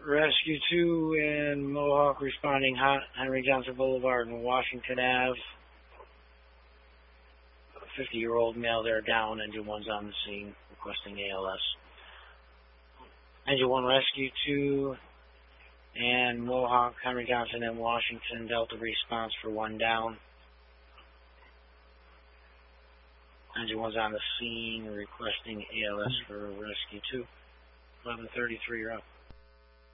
Rescue 2 and Mohawk responding hot. Henry Johnson Boulevard and Washington Ave. 50-year-old male there down. Engine 1's on the scene requesting ALS. Engine 1 Rescue 2 and Mohawk, Henry Johnson and Washington. Delta response for 1 down. Engine 1's on the scene requesting ALS for Rescue 2. 11:33, you're up.